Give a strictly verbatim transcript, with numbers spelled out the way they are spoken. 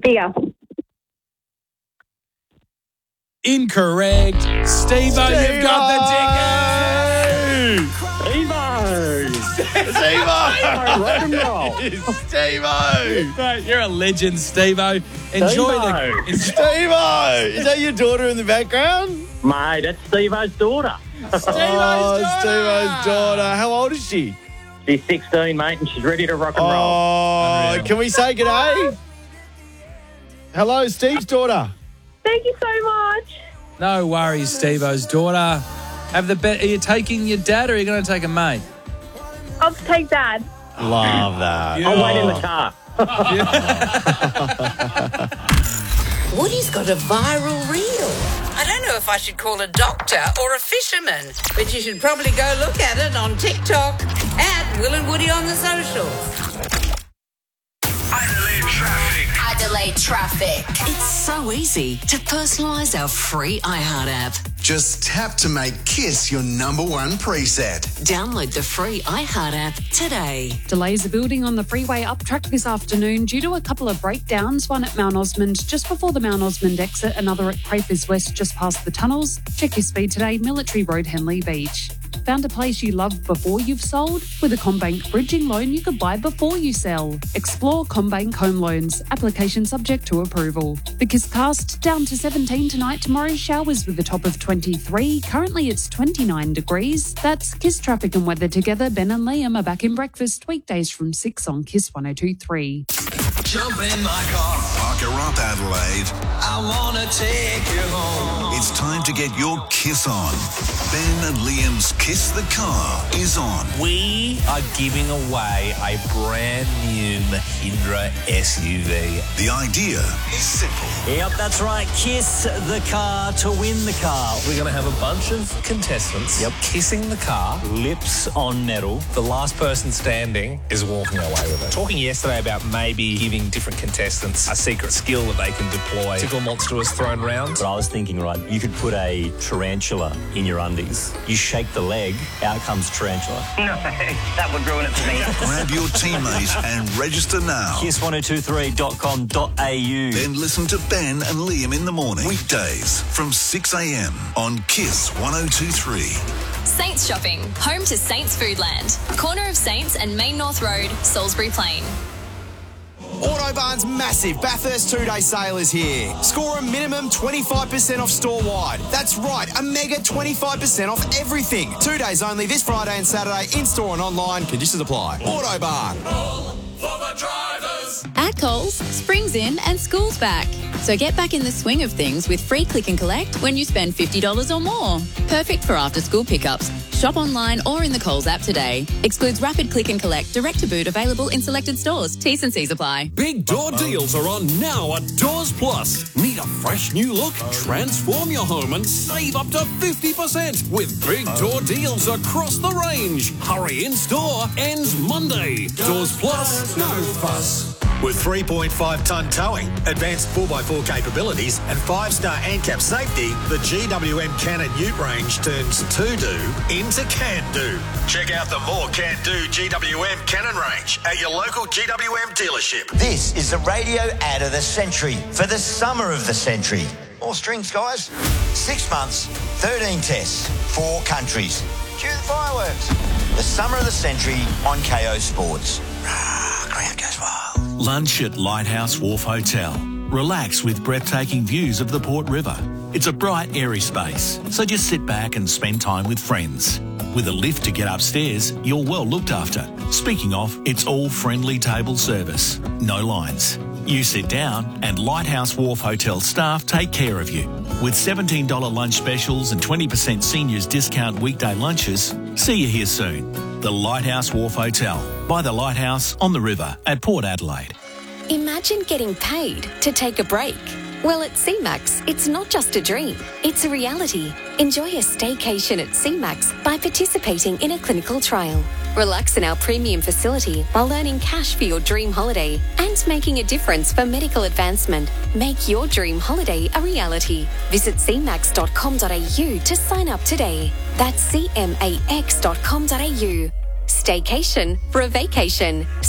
Digger. Incorrect. Steve-O, you've got the ticket. Steve-O! Rock and roll. Steve-O. Mate, you're a legend, Steve-O. Enjoy the... Steve-O. Steve-O! Is that your daughter in the background? Mate, that's Steve-O's daughter. Steve-O's Oh, daughter. Steve-O's daughter. How old is she? She's sixteen, mate, and she's ready to rock and roll. Oh, Unreal. can we say g'day? Hello, Steve's daughter. Thank you so much. No worries, Steve-O's daughter. Have the bet. Are you taking your dad or are you going to take a mate? I'll take Dad. Love that. I'll wait in the car. Woody's got a viral reel. I don't know if I should call a doctor or a fisherman, but you should probably go look at it on TikTok at Will and Woody on the socials. Adelaide Traffic. Adelaide Traffic. It's so easy to personalise our free iHeart app. Just tap to make KISS your number one preset. Download the free iHeart app today. Delays are building on the freeway up track this afternoon due to a couple of breakdowns, one at Mount Osmond just before the Mount Osmond exit, another at Crayfors West just past the tunnels. Check your speed today, Military Road, Henley Beach. Found a place you love before you've sold? With a CommBank bridging loan you could buy before you sell. Explore CommBank Home Loans. Application subject to approval. The KISS cast down to seventeen tonight. Tomorrow showers with a top of twenty-three. Currently it's twenty-nine degrees. That's KISS traffic and weather together. Ben and Liam are back in breakfast weekdays from six on KISS one oh two point three. Jump in my car. Park her up, Adelaide. I want to take you home. It's time to get your KISS on. Ben and Liam's KISS the Car is on. We are giving away a brand new Mahindra S U V. The idea is simple. Yep, that's right. KISS the car to win the car. We're going to have a bunch of contestants. Yep. Kissing the car, lips on metal. The last person standing is walking away with it. Talking yesterday about maybe giving different contestants a secret skill that they can deploy. Tickle monster was thrown around. But I was thinking, right, you could put a tarantula in your undies. You shake the leg, out comes tarantula. No, that would ruin it for me. Grab your teammate and register now. kiss ten twenty-three dot com dot a u. Then listen to Ben and Liam in the morning. Weekdays from six a.m. on KISS one oh two point three. Saints Shopping, home to Saints Foodland. Corner of Saints and Main North Road, Salisbury Plain. Autobarn's massive Bathurst two-day sale is here. Score a minimum twenty-five percent off store-wide. That's right, a mega twenty-five percent off everything. Two days only this Friday and Saturday, in-store and online. Conditions apply. Autobarn. All for the drivers. At Coles, spring's in and school's back. So get back in the swing of things with free click and collect when you spend fifty dollars or more. Perfect for after-school pickups. Shop online or in the Coles app today. Excludes rapid click and collect, direct to boot, available in selected stores. T's and C's apply. Big door deals are on now at Doors Plus. Need a fresh new look? Transform your home and save up to fifty percent with big door deals across the range. Hurry in store, ends Monday. Doors Plus, no fuss. With three point five tonne towing, advanced four by four capabilities and five star ANCAP safety, the G W M Cannon Ute range turns to-do into can-do. Check out the more can-do G W M Cannon range at your local G W M dealership. This is the radio ad of the century for the summer of the century. More strings, guys. Six months, thirteen tests, four countries. Cue the fireworks. The summer of the century on K O Sports. Rah, crowd goes wild. Lunch at Lighthouse Wharf Hotel. Relax with breathtaking views of the Port River. It's a bright, airy space, so just sit back and spend time with friends. With a lift to get upstairs, you're well looked after. Speaking of, it's all friendly table service. No lines. You sit down and Lighthouse Wharf Hotel staff take care of you. With seventeen dollars lunch specials and twenty percent seniors discount weekday lunches, see you here soon. The Lighthouse Wharf Hotel, by the Lighthouse on the river at Port Adelaide. Imagine getting paid to take a break. Well, at C MAX, it's not just a dream, it's a reality. Enjoy a staycation at C MAX by participating in a clinical trial. Relax in our premium facility while earning cash for your dream holiday and making a difference for medical advancement. Make your dream holiday a reality. Visit c max dot com dot a u to sign up today. That's c max dot com dot a u. Staycation for a vacation.